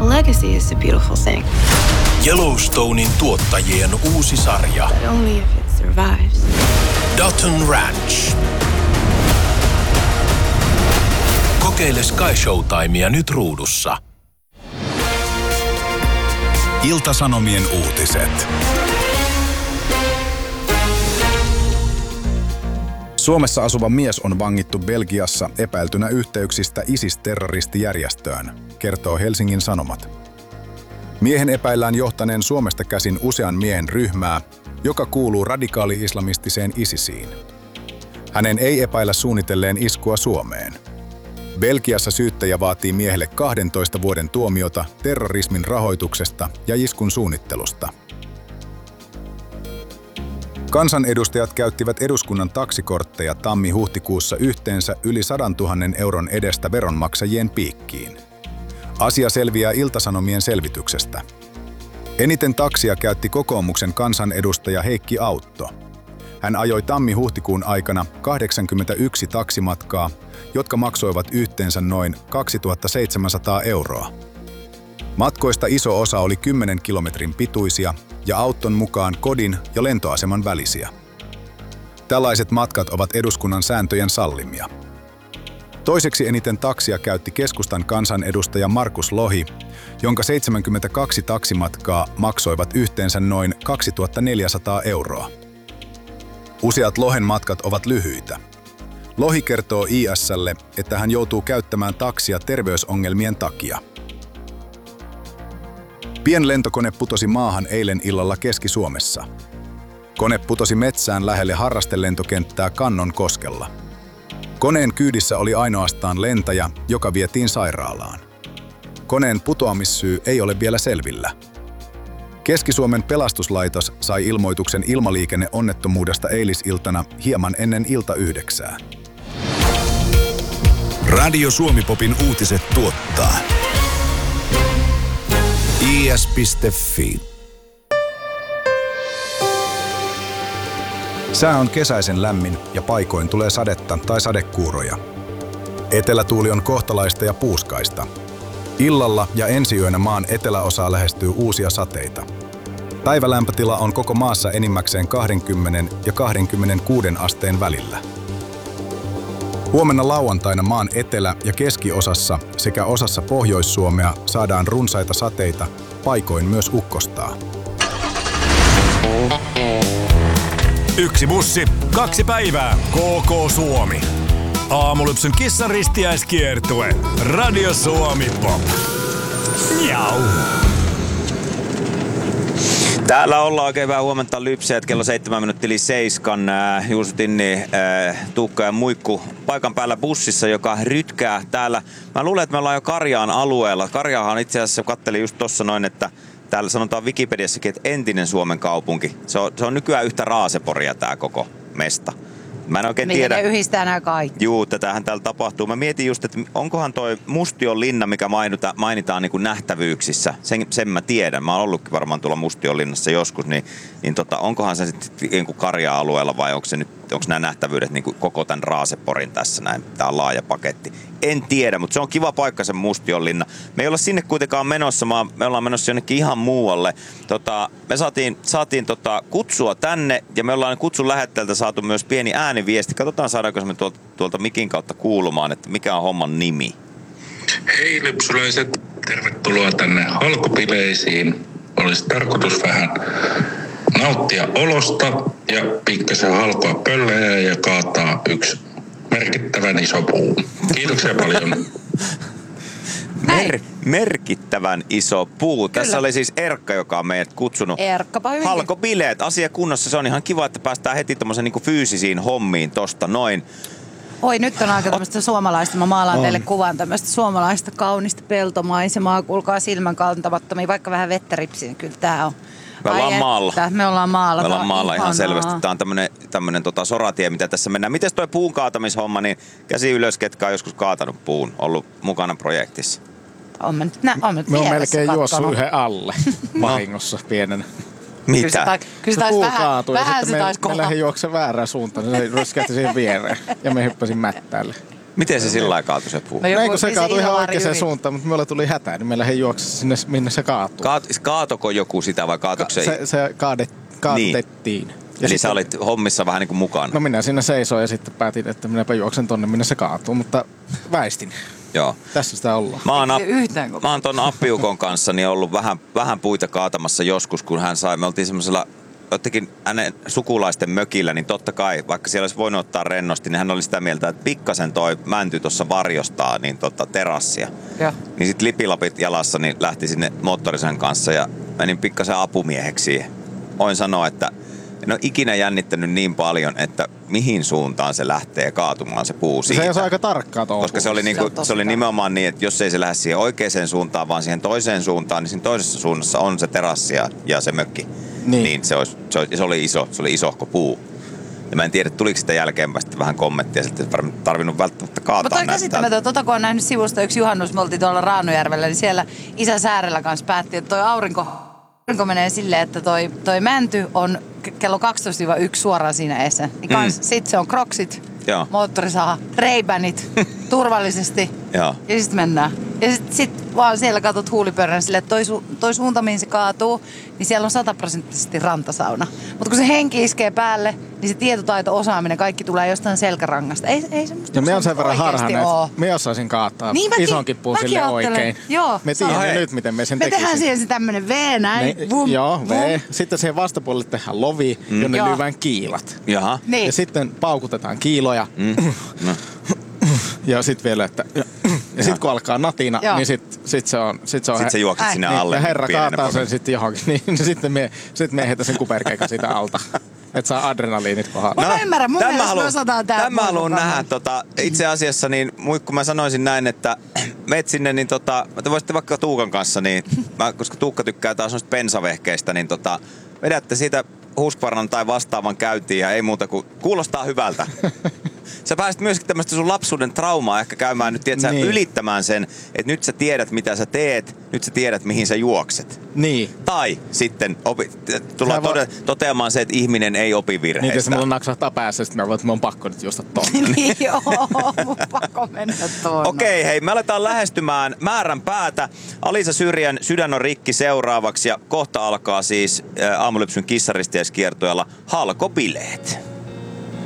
A legacy is a beautiful thing. Yellowstonein tuottajien uusi sarja. But only if it survives. Dutton Ranch. Kokeile Sky Showtimea nyt ruudussa. Ilta-Sanomien uutiset. Suomessa asuva mies on vangittu Belgiassa epäiltynä yhteyksistä ISIS-terroristijärjestöön, kertoo Helsingin Sanomat. Miehen epäillään johtaneen Suomesta käsin usean miehen ryhmää, joka kuuluu radikaali-islamistiseen ISISiin. Hänen ei epäillä suunnitelleen iskua Suomeen. Belgiassa syyttäjä vaatii miehelle 12 vuoden tuomiota terrorismin rahoituksesta ja iskun suunnittelusta. Kansanedustajat käyttivät eduskunnan taksikortteja tammi-huhtikuussa yhteensä yli 100 000 euron edestä veronmaksajien piikkiin. Asia selviää Ilta-Sanomien selvityksestä. Eniten taksia käytti kokoomuksen kansanedustaja Heikki Autto. Hän ajoi tammi-huhtikuun aikana 81 taksimatkaa, jotka maksoivat yhteensä noin 2 700 euroa. Matkoista iso osa oli 10 kilometrin pituisia ja Autton mukaan kodin ja lentoaseman välisiä. Tällaiset matkat ovat eduskunnan sääntöjen sallimia. Toiseksi eniten taksia käytti keskustan kansanedustaja Markus Lohi, jonka 72 taksimatkaa maksoivat yhteensä noin 2 400 euroa. Useat Lohen matkat ovat lyhyitä. Lohi kertoo IS:lle, että hän joutuu käyttämään taksia terveysongelmien takia. Pienlentokone putosi maahan eilen illalla Keski-Suomessa. Kone putosi metsään lähelle harrastelentokenttää Kannonkoskella. Koneen kyydissä oli ainoastaan lentäjä, joka vietiin sairaalaan. Koneen putoamissyy ei ole vielä selvillä. Keski-Suomen pelastuslaitos sai ilmoituksen ilmaliikenneonnettomuudesta eilisiltana hieman ennen ilta 9. Radio Suomi-popin uutiset tuottaa is.fi. Sää on kesäisen lämmin ja paikoin tulee sadetta tai sadekuuroja. Etelätuuli on kohtalaista ja puuskaista. Illalla ja ensiyönä maan eteläosaa lähestyy uusia sateita. Päivälämpötila on koko maassa enimmäkseen 20 ja 26 asteen välillä. Huomenna lauantaina maan etelä- ja keskiosassa sekä osassa Pohjois-Suomea saadaan runsaita sateita, paikoin myös ukkostaa. Yksi bussi, 2 päivää, KK Suomi. Aamulypsyn kissan ristiäiskiertue. Radio Suomi Pop. Miau. Täällä ollaan oikein hyvää huomenta lypseet. Kello 7:07. Juuso Tinni, Tuukka ja Muikku paikan päällä bussissa, joka rytkää täällä. Mä luulen, että me ollaan jo Karjaan alueella. Karjaahan itse asiassa kattelin just tossa noin, että täällä sanotaan Wikipediassakin, että entinen Suomen kaupunki. Se on nykyään yhtä Raaseporia tää koko mesta. Mä en oikein tiedä. Mihin ne yhdistää nämä kaikki? Juu, tätähän täällä tapahtuu. Mä mietin just, että onkohan toi Mustionlinna, mikä mainitaan niin kuin nähtävyyksissä. Sen mä tiedän. Mä oon ollutkin varmaan tuolla Mustionlinnassa joskus. Niin onkohan se sitten niin kuin Karjaa-alueella vai onko nämä nähtävyydet niin kuin koko tämän Raaseporin tässä näin? Tää on laaja paketti. En tiedä, mutta se on kiva paikka se Mustionlinna. Me ei olla sinne kuitenkaan menossa, me ollaan menossa jonnekin ihan muualle. Me saatiin kutsua tänne ja me ollaan kutsun lähettäjältä saatu myös pieni ääniviesti. Katsotaan saadaanko me tuolta mikin kautta kuulumaan, että mikä on homman nimi. Hei lypsyläiset, tervetuloa tänne halkopileisiin. Olisi tarkoitus vähän nauttia olosta ja pikkasen halkoa pöllejä ja kaataa yksi merkittävän iso puu. Kiitoksia paljon. Merkittävän iso puu. Kyllä. Tässä oli siis Erkka, joka on meidät kutsunut. Erkkapa hyvin. Halkobileet, asia kunnossa. Se on ihan kiva, että päästään heti tommosen niinku fyysisiin hommiin tosta noin. Oi, nyt on aika tämmöistä suomalaista. Mä maalaan teille kuvan tämmöistä suomalaista kaunista peltomaisemaa. Kuulkaa silmän kantamattomia, vaikka vähän vettä ripsiin. Kyllä tää on. Me ollaan maalla. Me ollaan maalla. Me ollaan maalla ihan selvästi. Tää on tämmönen soratie, mitä tässä mennään. Mites toi puun kaatamishomma, niin käsi ylös, ketkä on joskus kaatanut puun, ollut mukana projektissa? Me on melkein juossut yhden alle vahingossa pienenä. Mitä? Kyllä se taisi vähän se taisi Me lähdin juoksemaan väärään suuntaan, niin se ryskähti siihen viereen ja me hyppäsin mättäälle. Miten se sillä lailla kaatui se puu? No Eikö se kaatui ihan oikeaan suuntaan, mutta meillä tuli hätä, niin meillä he juoksi sinne, minne se kaatuu. Kaatoko joku sitä vai kaatoiko Se kaatettiin. Niin. Eli sä olit hommissa vähän niin kuin mukana. No minä siinä seisoin ja sitten päätin, että minäpä juoksen tonne, minne se kaatuu, mutta väistin. Joo. Tässä sitä ollaan. Mä oon ton Appiukon kanssa niin ollut vähän puita kaatamassa joskus, kun hän sai. Me oltiin semmoisella jotenkin hänen sukulaisten mökillä, niin totta kai, vaikka siellä olisi voinut ottaa rennosti, niin hän oli sitä mieltä, että pikkasen toi mänty tuossa varjostaa niin terassia. Ja. Niin sit lipilapit jalassa niin lähti sinne moottorisen kanssa ja menin pikkasen apumieheksi siihen. Voin sanoa, että en ole ikinä jännittänyt niin paljon, että mihin suuntaan se lähtee kaatumaan se puu siitä. Se ei ole aika tarkkaa tuohon. Koska se oli nimenomaan niin, että jos ei se lähde siihen oikeaan suuntaan, vaan siihen toiseen suuntaan, niin siinä toisessa suunnassa on se terassi ja se mökki. Niin se oli isohko puu. Ja mä en tiedä, tuliko sitä jälkeenpäin vähän kommenttia, että ei tarvinnut välttämättä kaataa näitä. Mutta toi käsittämätön, kun on nähnyt sivusta yksi juhannus, me oltiin tuolla Raanujärvellä, niin siellä isä Säärellä kanssa päätti, että toi aurinko menee silleen, että toi mänty on kello 12-1 suoraan siinä edessä. Sitten se on kroksit, moottorisaha, reibänit, turvallisesti. Ja sitten mennään. Ja sitten vaan siellä katsot huulipyörän silleen, että toi suunta, mihin se kaatuu, niin siellä on 100% rantasauna. Mutta kun se henki iskee päälle, niin se tietotaito, osaaminen, kaikki tulee jostain selkärangasta. Ei semmoista. Ja me on sen verran harhainen, että me osaisin kaattaa isonkin puun sille oikein. Joo. Me tiedämme nyt, miten me sen tekisin. Me tehdään siihen se tämmönen V näin. Joo, V. Sitten siihen vastapuolelle tehdään lovi, jonne lyövään kiilat. Jaha. Niin. Ja sitten paukutetaan kiiloja. Ja sitten vielä, että... Ja sitten kun alkaa natina, niin sit se on... Sitten sä juokset sinne alle. Ja herra kaataa sen sitten johonkin, niin sitten me heitä sen kuperkeikan siitä alta. Että saa adrenaliinit kohdalla. Mä ymmärrän, mun mielestä me osataan tää. Tämä haluan nähdä. Itse asiassa, niin kun mä sanoisin näin, että meet sinne, niin te voisitte vaikka Tuukan kanssa, niin koska Tuukka tykkää taas noista bensavehkeistä, niin vedätte siitä Husqvarnan tai vastaavan käyntiin ja ei muuta kuin kuulostaa hyvältä. Sä pääsit myöskin tämmöistä sun lapsuuden traumaa ehkä käymään nyt, tiedät, niin. Ylittämään sen, että nyt sä tiedät mitä sä teet, nyt sä tiedät mihin sä juokset. Niin. Tai sitten tullaan toteamaan se, että ihminen ei opi virheistä. Niin, jos mulla naksahtaa päässä, sitten mä oon pakko nyt juosta tuonne. Niin joo, mun pakko mennä tuonne. Okei, hei, me aletaan lähestymään määrän päätä. Alisa Syrjän Sydän on rikki seuraavaksi ja kohta alkaa siis Aamulypsyn kissaristijaiskiertueella halkobileet.